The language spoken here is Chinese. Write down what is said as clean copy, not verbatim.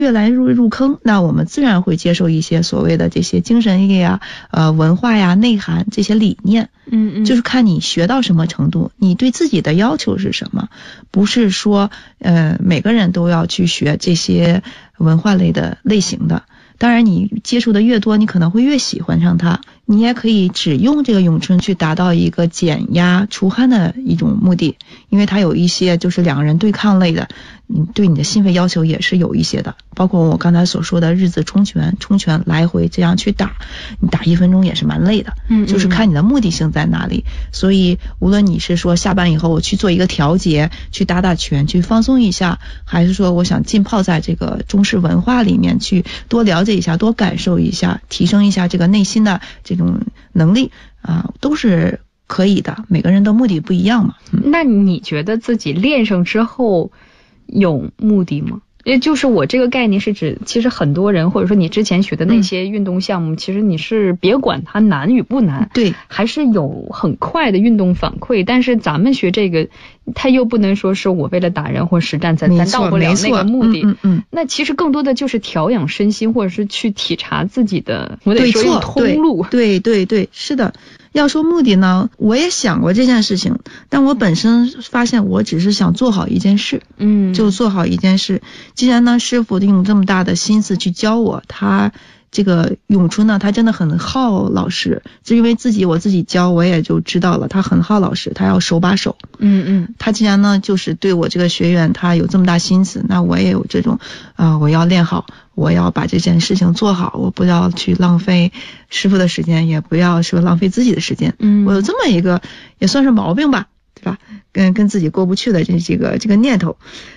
越来入坑，那我们自然会接受一些所谓的这些精神力呀、文化呀、内涵这些理念。就是看你学到什么程度，你对自己的要求是什么，不是说每个人都要去学这些文化类的类型的。当然你接触的越多，你可能会越喜欢上它。你也可以只用这个咏春去达到一个减压除汗的一种目的，因为它有一些就是两个人对抗类的，你对你的心肺要求也是有一些的，包括我刚才所说的日子冲拳来回这样去打，你打1分钟也是蛮累的。就是看你的目的性在哪里。所以无论你是说下班以后我去做一个调节，去打打拳去放松一下，还是说我想浸泡在这个中式文化里面去多了解一下，多感受一下，提升一下这个内心的这种能力都是可以的，每个人的目的不一样嘛。 那你觉得自己练上之后有目的吗？也就是我这个概念是指，其实很多人或者说你之前学的那些运动项目，其实你是别管它难与不难，对，还是有很快的运动反馈。但是咱们学这个，它又不能说是我为了打人或实战咱到不了那个目的。那其实更多的就是调养身心，或者是去体察自己的，我得说用通路。 对，是的。要说目的呢，我也想过这件事情，但我本身发现我只是想做好一件事，就做好一件事。既然呢师傅用这么大的心思去教我，他这个咏春呢，他真的很好老师，就因为我自己教，我也就知道了，他很好老师，他要手把手。他既然呢就是对我这个学员他有这么大心思，那我也有这种我要练好，我要把这件事情做好，我不要去浪费师傅的时间，也不要说浪费自己的时间。我有这么一个也算是毛病吧，对吧？跟自己过不去的这个念头。